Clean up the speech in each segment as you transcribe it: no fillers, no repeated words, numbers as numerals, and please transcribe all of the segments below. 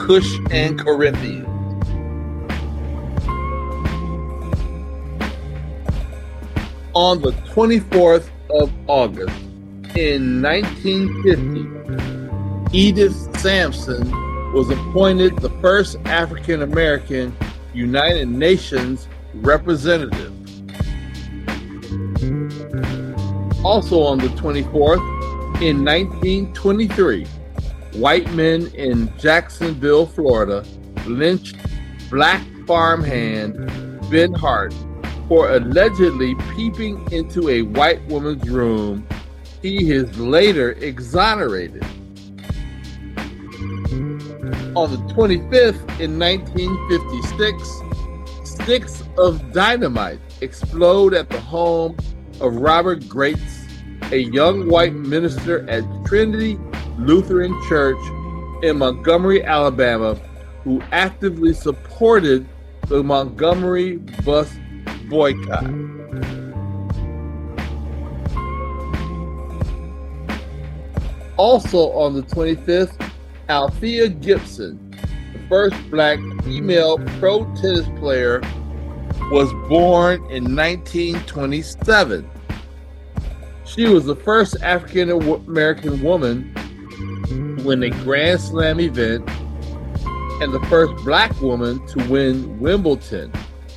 Cush and Corinthians. On the 24th of August in 1950, Edith Sampson was appointed the first African American United Nations representative. Also on the 24th, in 1923, white men in Jacksonville, Florida, lynched black farmhand Ben Hart for allegedly peeping into a white woman's room. He is later exonerated. On the 25th, in 1956, sticks of dynamite explode at the home of Robert Grates, a young white minister at Trinity Lutheran Church in Montgomery, Alabama, who actively supported the Montgomery bus boycott. Also on the 25th, Althea Gibson, the first black female pro tennis player, was born in 1927. She was the first African American woman to win a Grand Slam event and the first black woman to win Wimbledon.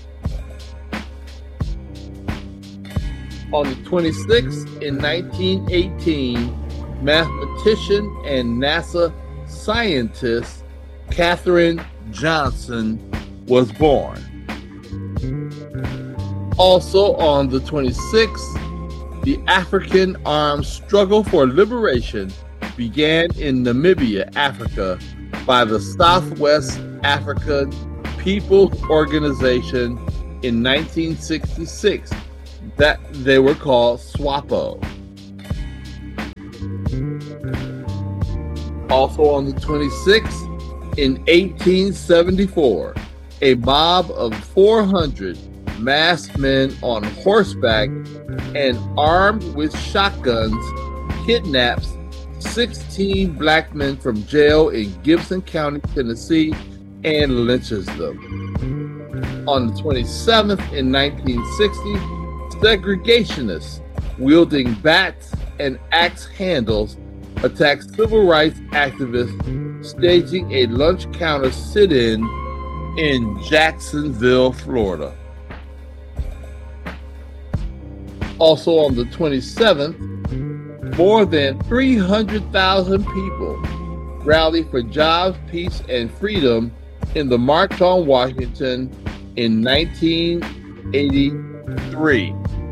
On the 26th, in 1918, mathematician and NASA scientist Katherine Johnson was born. Also on the 26th, the African armed struggle for liberation began in Namibia, Africa, by the Southwest African People's Organization in 1966. That they were called SWAPO. Also on the 26th, in 1874, a mob of 400 masked men on horseback and armed with shotguns kidnaps 16 black men from jail in Gibson County, Tennessee, and lynches them. On the 27th, in 1960, segregationists wielding bats and axe handles attacked civil rights activists, staging a lunch counter sit-in in Jacksonville, Florida. Also on the 27th, more than 300,000 people rallied for jobs, peace, and freedom in the March on Washington in 1983.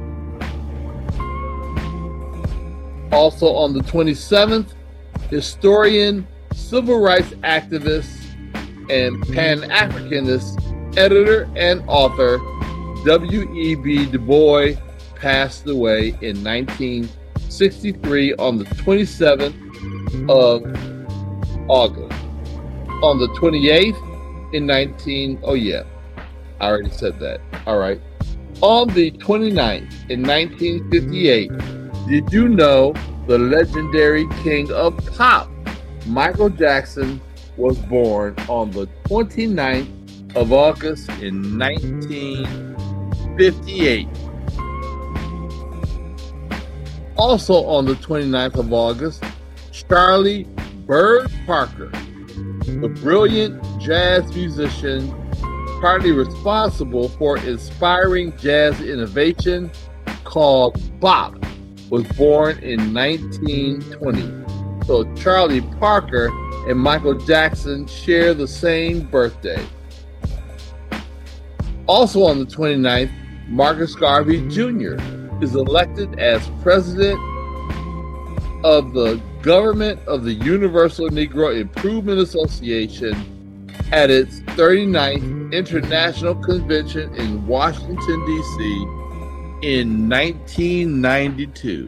Also on the 27th, historian, civil rights activist, and Pan-Africanist editor and author W.E.B. Du Bois passed away in 1963 on the 27th of August. On the 28th I already said that. All right. On the 29th in 1958, did you know the legendary king of pop, Michael Jackson, was born on the 29th of August in 1958. Also on the 29th of August, Charlie Bird Parker, the brilliant jazz musician, partly responsible for inspiring jazz innovation called bop, was born in 1920. So Charlie Parker and Michael Jackson share the same birthday. Also on the 29th, Marcus Garvey Jr. is elected as president of the Government of the Universal Negro Improvement Association at its 39th International Convention in Washington, D.C. in 1992.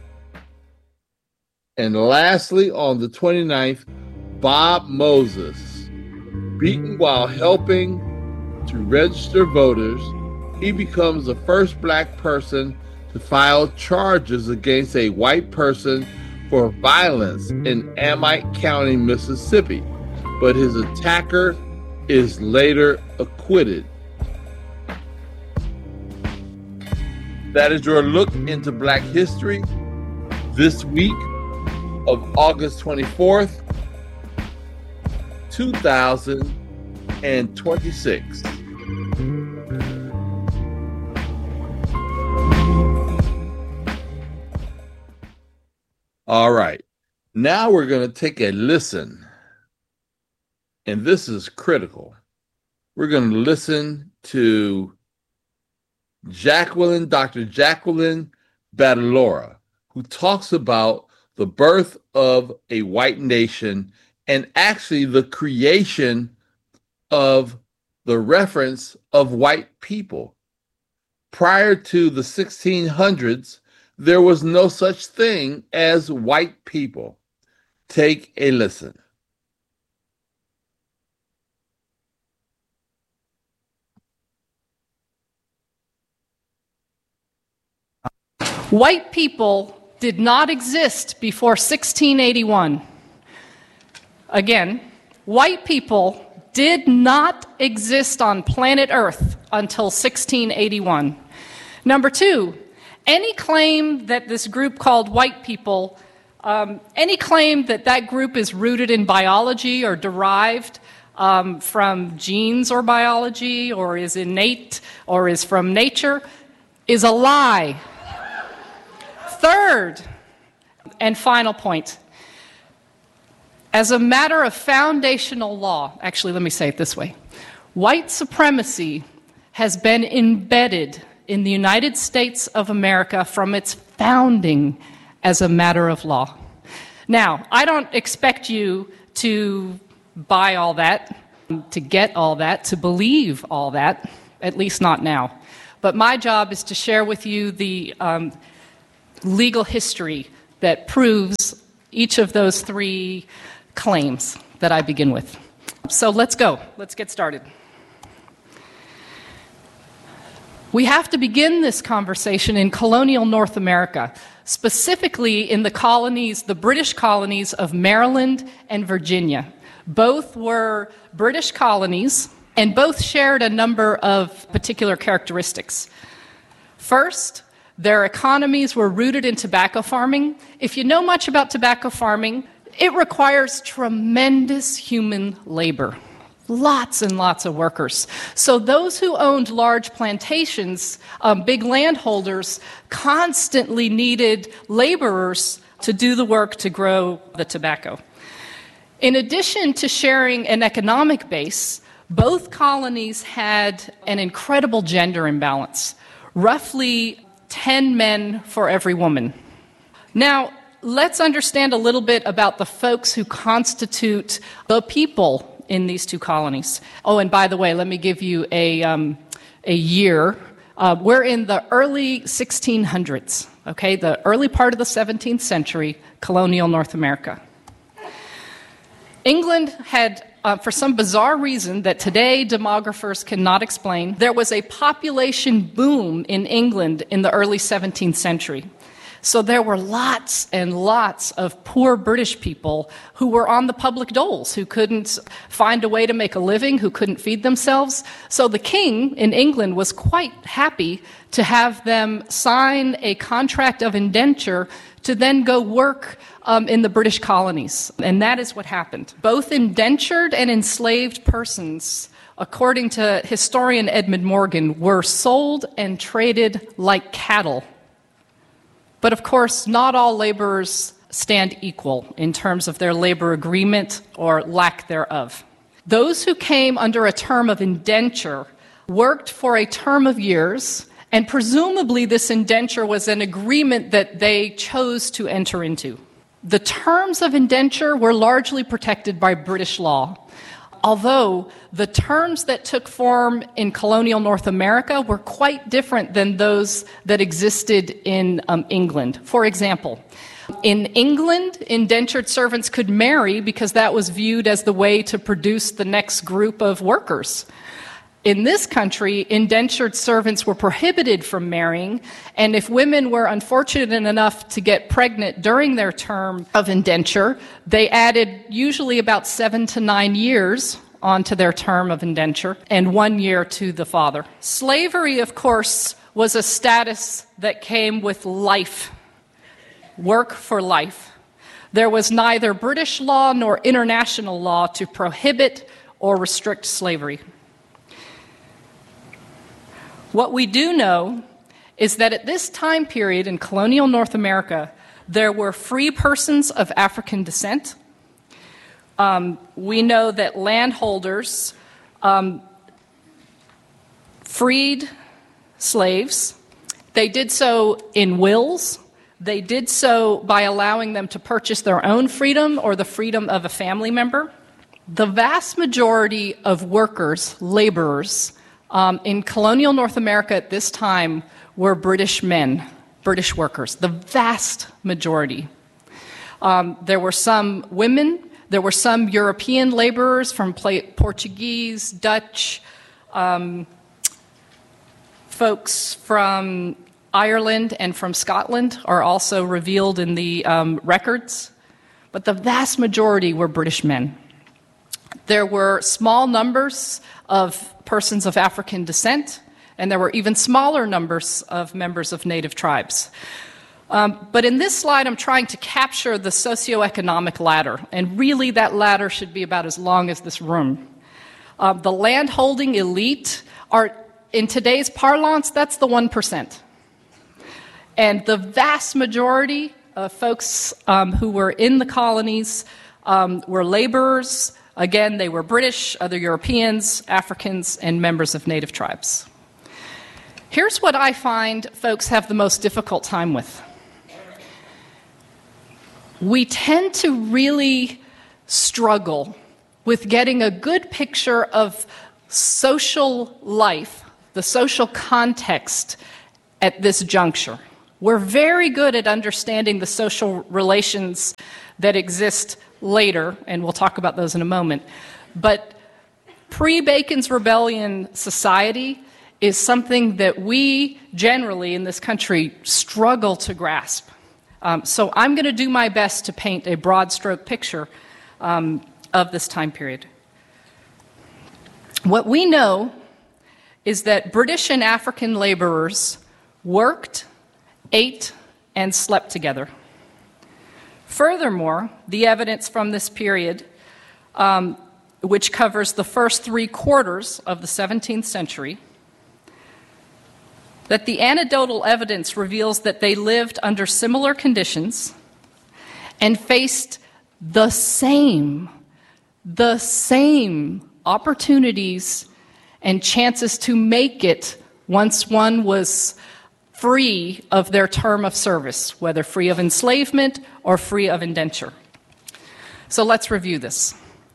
And lastly, on the 29th, Bob Moses, beaten while helping to register voters, he becomes the first black person to file charges against a white person for violence in Amite County, Mississippi. but his attacker is later acquitted. That is your look into Black history this week of August 24th, 2026. All right, now we're going to take a listen, and this is critical. We're going to listen to Dr. Jacqueline Battalora, who talks about the birth of a white nation and actually the creation of the reference of white people. Prior to the 1600s, there was no such thing as white people. Take a listen. White people did not exist before 1681. Again, white people did not exist on planet Earth until 1681. Number two, any claim that this group called white people, any claim that that group is rooted in biology or derived from genes or biology or is innate or is from nature is a lie. Third and final point. As a matter of foundational law, actually, let me say it this way. White supremacy has been embedded in the United States of America from its founding as a matter of law. Now, I don't expect you to buy all that, to get all that, to believe all that, at least not now. But my job is to share with you the legal history that proves each of those three claims that I begin with. So let's go. Let's get started. We have to begin this conversation in colonial North America, specifically in the colonies, the British colonies of Maryland and Virginia. Both were British colonies, and both shared a number of particular characteristics. First, their economies were rooted in tobacco farming. If you know much about tobacco farming, it requires tremendous human labor. Lots and lots of workers. So those who owned large plantations, big landholders, constantly needed laborers to do the work to grow the tobacco. In addition to sharing an economic base, both colonies had an incredible gender imbalance, roughly 10 men for every woman. Now, let's understand a little bit about the folks who constitute the people in these two colonies. Oh, and by the way, let me give you a year. We're in the early 1600s, okay, the early part of the 17th century, colonial North America. England had, for some bizarre reason that today demographers cannot explain, there was a population boom in England in the early 17th century. So there were lots and lots of poor British people who were on the public doles, who couldn't find a way to make a living, who couldn't feed themselves. So the king in England was quite happy to have them sign a contract of indenture to then go work in the British colonies. And that is what happened. Both indentured and enslaved persons, according to historian Edmund Morgan, were sold and traded like cattle. But of course, not all laborers stand equal in terms of their labor agreement or lack thereof. Those who came under a term of indenture worked for a term of years, and presumably this indenture was an agreement that they chose to enter into. The terms of indenture were largely protected by British law, although the terms that took form in colonial North America were quite different than those that existed in England. For example, in England, indentured servants could marry because that was viewed as the way to produce the next group of workers. In this country, indentured servants were prohibited from marrying, and if women were unfortunate enough to get pregnant during their term of indenture, they added usually about 7 to 9 years onto their term of indenture and 1 year to the father. Slavery, of course, was a status that came with life, work for life. There was neither British law nor international law to prohibit or restrict slavery. What we do know is that at this time period in colonial North America, there were free persons of African descent. We know that landholders freed slaves. They did so in wills. They did so by allowing them to purchase their own freedom or the freedom of a family member. The vast majority of workers, laborers, in colonial North America at this time were British men, British workers, the vast majority. There were some women, there were some European laborers from Portuguese, Dutch, folks from Ireland and from Scotland are also revealed in the records, but the vast majority were British men. There were small numbers of persons of African descent, and there were even smaller numbers of members of native tribes. But in this slide, I'm trying to capture the socioeconomic ladder, and really that ladder should be about as long as this room. The landholding elite are, in today's parlance, that's the 1%. And the vast majority of folks who were in the colonies were laborers. Again, they were British, other Europeans, Africans, and members of native tribes. Here's what I find folks have the most difficult time with. We tend to really struggle with getting a good picture of social life, the social context at this juncture. We're very good at understanding the social relations that exist later, and we'll talk about those in a moment. But pre-Bacon's Rebellion society is something that we generally in this country struggle to grasp. So I'm going to do my best to paint a broad stroke picture of this time period. What we know is that British and African laborers worked, ate, and slept together. Furthermore, the evidence from this period, which covers the first 3/4 of the 17th century, that the anecdotal evidence reveals that they lived under similar conditions and faced the same opportunities and chances to make it once one was free of their term of service, whether free of enslavement or free of indenture. So let's review this.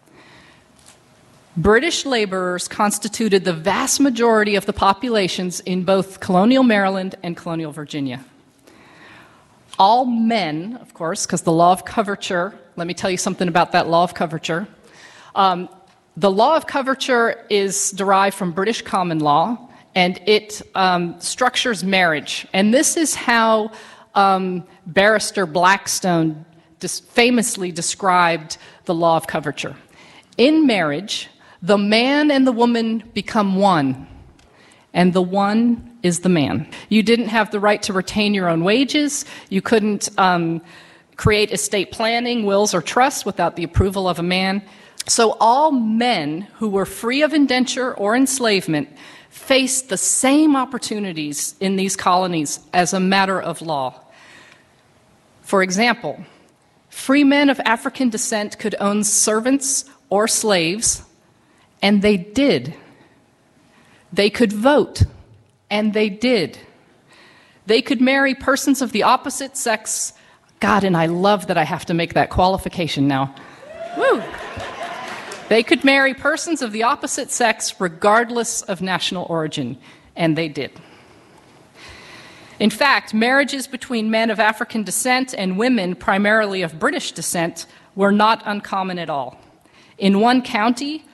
British laborers constituted the vast majority of the populations in both colonial Maryland and colonial Virginia. All men, of course, because the law of coverture, let me tell you something about that law of coverture. The law of coverture is derived from British common law, and it structures marriage. And this is how Barrister Blackstone famously described the law of coverture. In marriage, the man and the woman become one, and the one is the man. You didn't have the right to retain your own wages. You couldn't create estate planning, wills, or trusts without the approval of a man. So all men who were free of indenture or enslavement faced the same opportunities in these colonies as a matter of law. For example, free men of African descent could own servants or slaves, and they did. They could vote, and they did. They could marry persons of the opposite sex. God, and I love that I have to make that qualification now. Woo! They could marry persons of the opposite sex regardless of national origin, and they did. In fact, marriages between men of African descent and women primarily of British descent were not uncommon at all. In one county,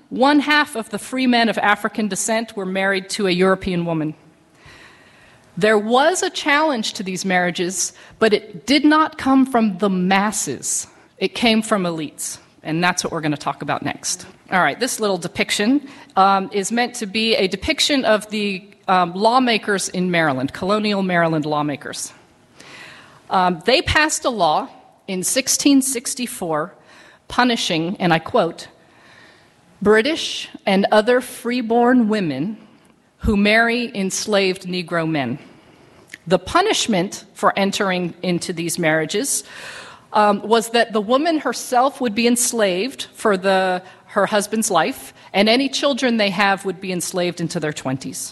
one half of the free men of African descent were married to a European woman. There was a challenge to these marriages, but it did not come from the masses. It came from elites, and that's what we're going to talk about next. All right, this little depiction is meant to be a depiction of the lawmakers in Maryland, colonial Maryland lawmakers. They passed a law in 1664 punishing, and I quote, British and other freeborn women who marry enslaved Negro men. The punishment for entering into these marriages was that the woman herself would be enslaved for her husband's life, and any children they have would be enslaved into their 20s.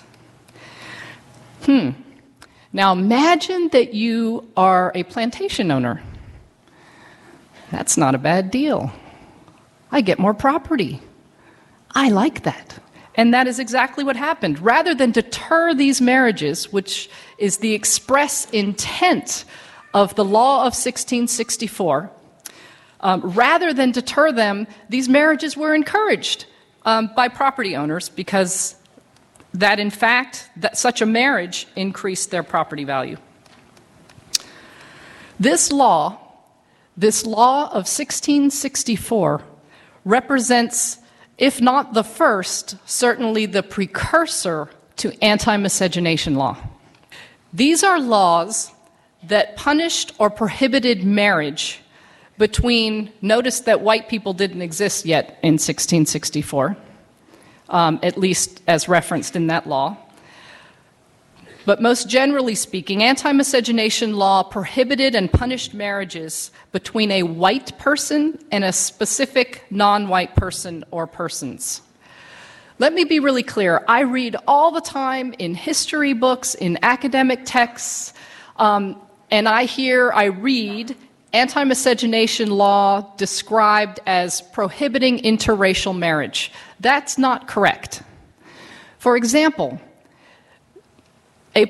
Now imagine that you are a plantation owner. That's not a bad deal. I get more property. I like that. And that is exactly what happened. Rather than deter these marriages, which is the express intent of the law of 1664, rather than deter them, these marriages were encouraged by property owners because that, in fact, that such a marriage increased their property value. This law of 1664 represents, if not the first, certainly the precursor to anti-miscegenation law. These are laws that punished or prohibited marriage between, notice that white people didn't exist yet in 1664, at least as referenced in that law. But most generally speaking, anti-miscegenation law prohibited and punished marriages between a white person and a specific non-white person or persons. Let me be really clear. I read all the time in history books, in academic texts, and I read anti-miscegenation law described as prohibiting interracial marriage. That's not correct. For example, a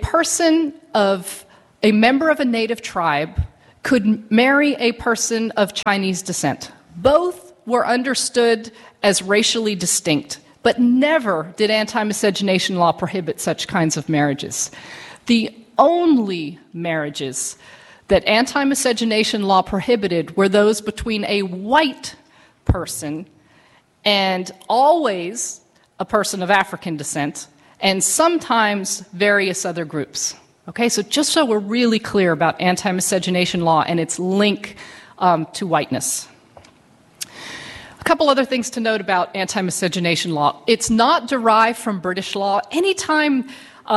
member of a native tribe could marry a person of Chinese descent. Both were understood as racially distinct, but never did anti-miscegenation law prohibit such kinds of marriages. The only marriages that anti-miscegenation law prohibited were those between a white person and always a person of African descent, and sometimes various other groups. Okay, so just so we're really clear about anti-miscegenation law and its link to whiteness. A couple other things to note about anti-miscegenation law. It's not derived from British law. Anytime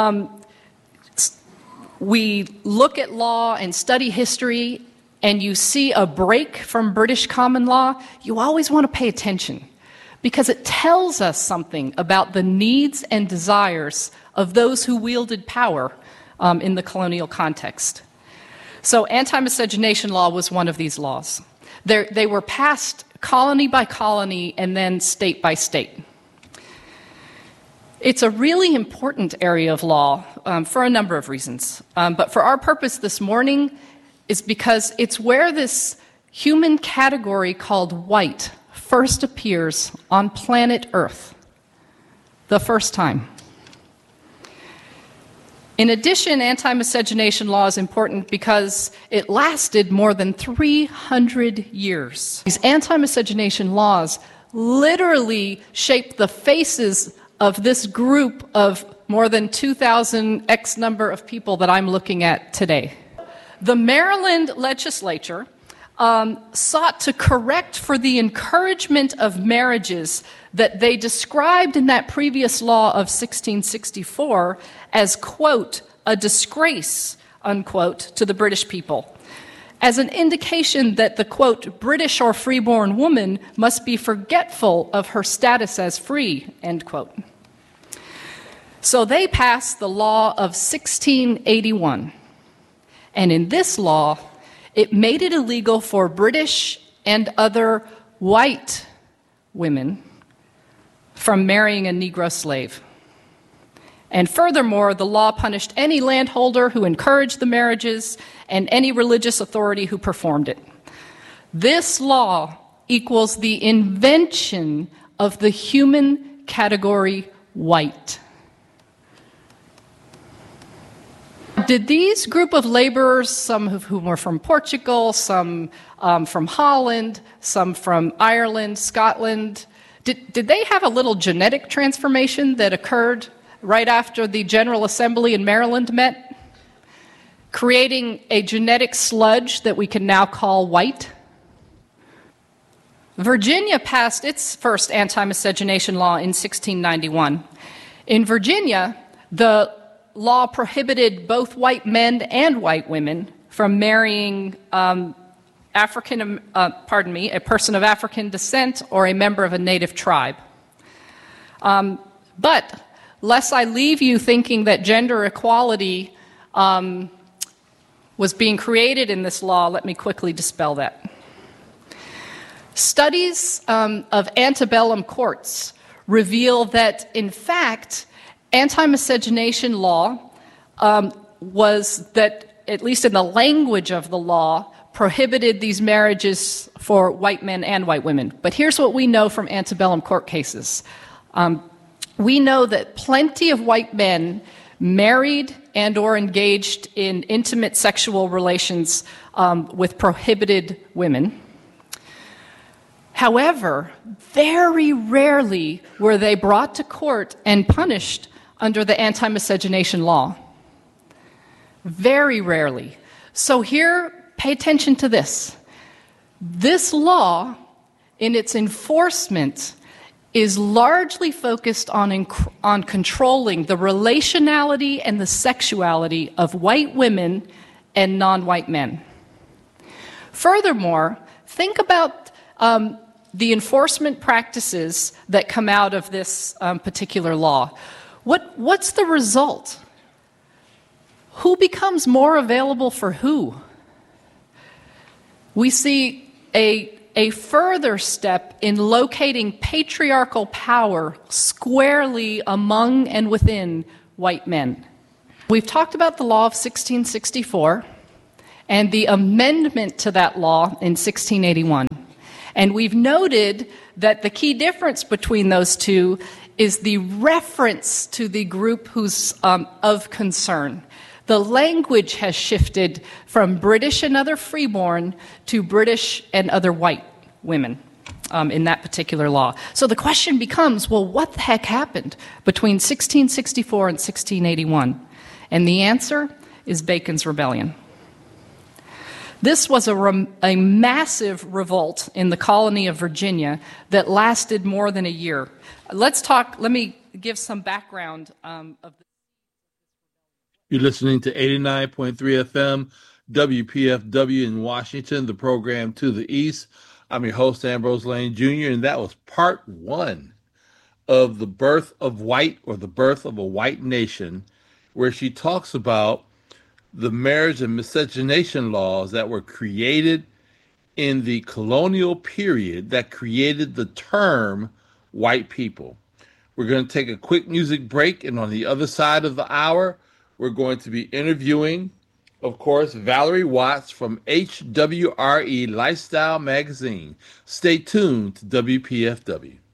we look at law and study history and you see a break from British common law, you always want to pay attention, because it tells us something about the needs and desires of those who wielded power in the colonial context. So anti-miscegenation law was one of these laws. They were passed colony by colony and then state by state. It's a really important area of law for a number of reasons. But for our purpose this morning is because it's where this human category called white first appears on planet Earth, the first time. In addition, anti-miscegenation law is important because it lasted more than 300 years. These anti-miscegenation laws literally shaped the faces of this group of more than 2,000 X number of people that I'm looking at today. The Maryland legislature sought to correct for the encouragement of marriages that they described in that previous law of 1664 as, quote, a disgrace, unquote, to the British people, as an indication that the, quote, British or freeborn woman must be forgetful of her status as free, end quote. So they passed the law of 1681, and in this law, it made it illegal for British and other white women from marrying a Negro slave. And furthermore, the law punished any landholder who encouraged the marriages and any religious authority who performed it. This law equals the invention of the human category white. Did these group of laborers, some of whom were from Portugal, some from Holland, some from Ireland, Scotland, did they have a little genetic transformation that occurred right after the General Assembly in Maryland met, creating a genetic sludge that we can now call white? Virginia passed its first anti-miscegenation law in 1691. In Virginia, the law prohibited both white men and white women from marrying a person of African descent or a member of a native tribe. But lest I leave you thinking that gender equality was being created in this law, let me quickly dispel that. Studies of antebellum courts reveal that, in fact, anti-miscegenation law was that, at least in the language of the law, prohibited these marriages for white men and white women. But here's what we know from antebellum court cases. We know that plenty of white men married and or engaged in intimate sexual relations with prohibited women. However, very rarely were they brought to court and punished under the anti-miscegenation law. Very rarely. So here, pay attention to this. This law, in its enforcement, is largely focused on controlling the relationality and the sexuality of white women and non-white men. Furthermore, think about the enforcement practices that come out of this particular law. What's the result? Who becomes more available for who? We see a further step in locating patriarchal power squarely among and within white men. We've talked about the law of 1664 and the amendment to that law in 1681. And we've noted that the key difference between those two is the reference to the group who's of concern. The language has shifted from British and other freeborn to British and other white women in that particular law. So the question becomes, well, what the heck happened between 1664 and 1681? And the answer is Bacon's Rebellion. This was a massive revolt in the colony of Virginia that lasted more than a year. Let me give some background of this. You're listening to 89.3 FM, WPFW in Washington, the program To the East. I'm your host, Ambrose Lane Jr., and that was part one of The Birth of White, or The Birth of a White Nation, where she talks about the marriage and miscegenation laws that were created in the colonial period that created the term white people. We're going to take a quick music break, and on the other side of the hour, we're going to be interviewing, of course, Valerie Watts from HWRE Lifestyle Magazine. Stay tuned to WPFW.